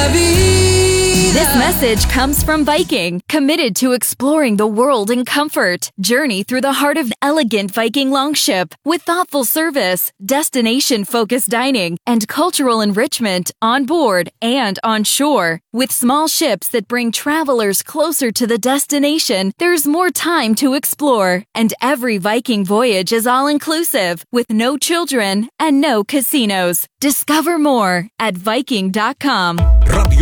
This message comes from Viking, committed to exploring the world in comfort. Journey through the heart of elegant Viking longship with thoughtful service, destination-focused dining, and cultural enrichment on board and on shore. With small ships that bring travelers closer to the destination, there's more time to explore. And every Viking voyage is all-inclusive, with no children and no casinos. Discover more at Viking.com.